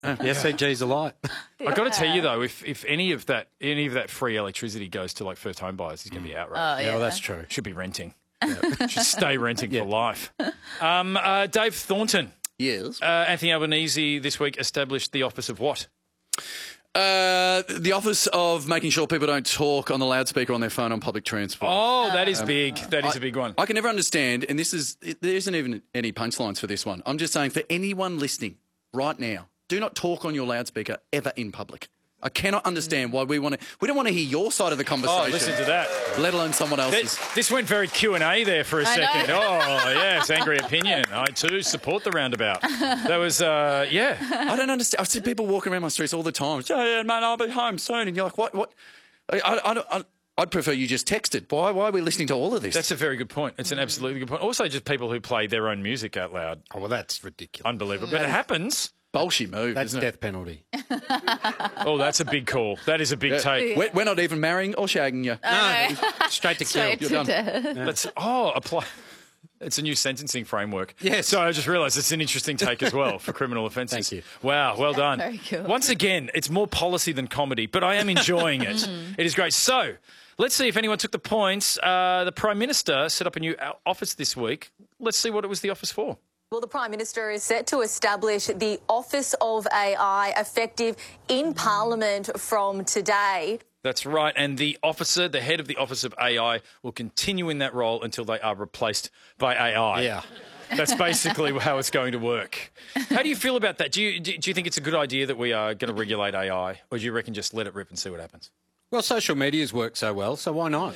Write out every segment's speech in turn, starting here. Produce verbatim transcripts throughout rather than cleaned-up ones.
Uh, the S C G's a light. Yeah. I've got to tell you though, if if any of that any of that free electricity goes to like first home buyers, he's going to be outraged. Oh, yeah. Yeah, well, that's true. Should be renting. Yeah. Should stay renting Yeah. for life. Um, uh, Dave Thornton. Yes. Uh, Anthony Albanese this week established the office of what? Uh, the office of making sure people don't talk on the loudspeaker on their phone on public transport. Oh, that is big. That is I, a big one. I can never understand, and this is it, there isn't even any punchlines for this one. I'm just saying, for anyone listening right now, do not talk on your loudspeaker ever in public. I cannot understand why we want to. We don't want to hear your side of the conversation. Oh, listen to that. Let alone someone else's. This, this went very Q and A there for a I second. know. Oh, yes, angry opinion. I too support the roundabout. That was, uh, yeah. I don't understand. I see people walking around my streets all the time. Yeah, yeah, man, I'll be home soon. And you're like, what? What? I, I, I, I, I'd prefer you just texted. Why? Why are we listening to all of this? That's a very good point. It's an absolutely good point. Also, just people who play their own music out loud. Oh, well, that's ridiculous. Unbelievable. But it happens. bullshit move. That's isn't death it? penalty. Oh, that's a big call. That is a big Yeah. take. We're, we're not even marrying or shagging you. No, straight to kill. Straight You're to done. death. That's oh, apply. It's a new sentencing framework. Yes. So I just realised it's an interesting take as well for criminal offences. Thank you. Wow, well done. Very cool. Once again, it's more policy than comedy, but I am enjoying it. It is great. So let's see if anyone took the points. Uh, the Prime Minister set up a new office this week. Let's see what it was the office for. Well, the Prime Minister is set to establish the Office of A I, effective in Parliament from today. That's right. And the officer, the head of the Office of A I, will continue in that role until they are replaced by A I. Yeah. That's basically how it's going to work. How do you feel about that? Do you, do you think it's a good idea that we are going to regulate A I, or do you reckon just let it rip and see what happens? Well, social media's worked so well, so why not?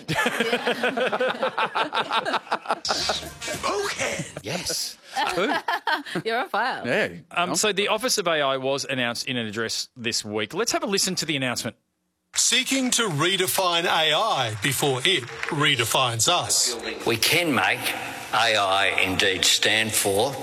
Okay. Yes. You're on fire. Yeah. Um, so the Office of A I was announced in an address this week. Let's have a listen to the announcement. Seeking to redefine A I before it redefines us. We can make A I indeed stand for.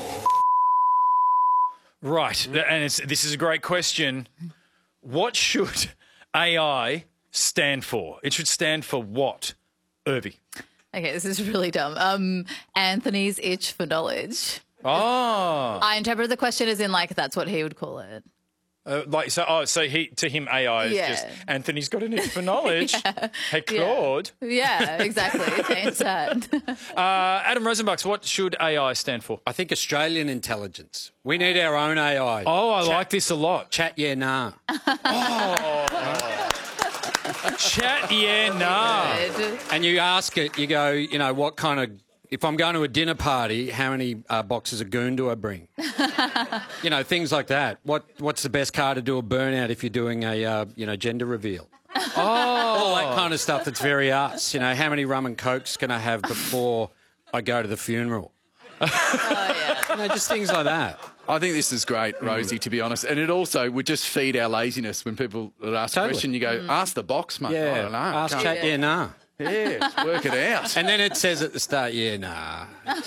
Right, and it's, this is a great question. What should A I stand for? It should stand for what, Irvi? Okay, this is really dumb. Um, Anthony's itch for knowledge. Oh, I interpret the question as in, like, that's what he would call it. uh, like so. Oh, so he to him A I is Yeah. just Anthony's got an itch for knowledge. Hey, Claude. Yeah, exactly. Change that. Uh, Adam Rosenbachs, what should A I stand for? I think Australian intelligence. We need our own A I. Oh, I like this a lot. Chat, yeah, nah. Chat, yeah, nah. Good. And you ask it, you go, you know, what kind of, if I'm going to a dinner party, how many uh, boxes of goon do I bring? You know, things like that. What What's the best car to do a burnout if you're doing a, uh, you know, gender reveal? Oh, All that kind of stuff that's very us. You know, how many rum and cokes can I have before I go to the funeral? Oh, yeah. You know, just things like that. I think this is great, Rosie, to be honest. And it also would just feed our laziness when people would ask Totally. a question. You go, ask the box, mate. Yeah. I don't know. Ask Can't- chat, yeah, nah. Yeah, just work it out. And then it says at the start, yeah, nah.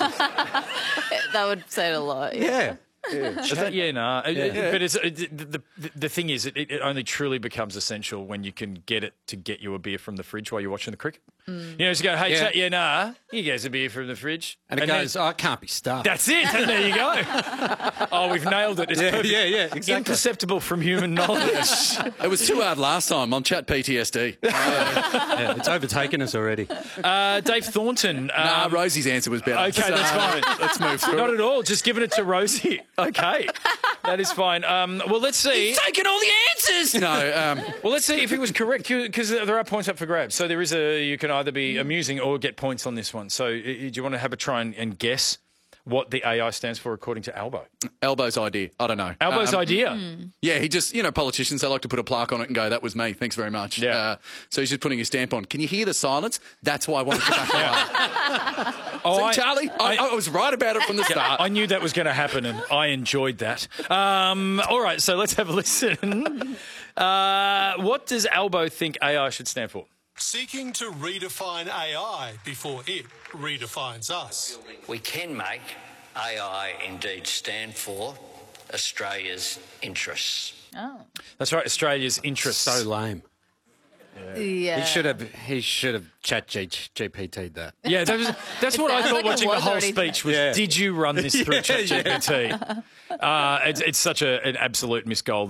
That would say it a lot. Yeah. Chat, yeah, nah. Uh, Yeah. But it's, it, the, the, the thing is, it, it only truly becomes essential when you can get it to get you a beer from the fridge while you're watching the cricket. You know, just go, hey, Yeah. chat, yeah, nah. You guys a beer from the fridge. And it then- goes, oh, it can't be stuffed. That's it. And there you go. Oh, we've nailed it. It's Yeah, perfect. yeah, yeah, exactly. Imperceptible from human knowledge. It was too hard last time on Chat P T S D. Yeah, it's overtaken us already. Uh, Dave Thornton. Um, Nah, Rosie's answer was better. Okay, that's fine. Let's move through. Not at all. Just giving it to Rosie. Okay. That is fine. Um, well, let's see. Taking all the answers. No, um, Well, let's see if he was correct, because there are points up for grabs. So there is a, you can either be amusing or get points on this one. So uh, do you want to have a try and, and guess what the A I stands for according to Albo? Albo's idea. I don't know. Albo's Um, idea. Yeah, he just, you know, politicians, they like to put a plaque on it and go, that was me, thanks very much. Yeah. Uh, so he's just putting his stamp on. Can you hear the silence? That's why I wanted to back out. Oh, See, I- Charlie, I, I was right about it from the start. I knew that was going to happen, and I enjoyed that. Um, all right, so let's have a listen. Uh, what does Albo think A I should stand for? Seeking to redefine A I before it redefines us. We can make A I indeed stand for Australia's interests. Oh. That's right, Australia's interests. So lame. Yeah. He should have. He should have chat G- GPT'd that. Yeah, that was, that's what I sounds thought like it watching the was whole already speech was, Yeah. did you run this through Yeah, ChatGPT? Uh, it's, it's such a, an absolute missed goal.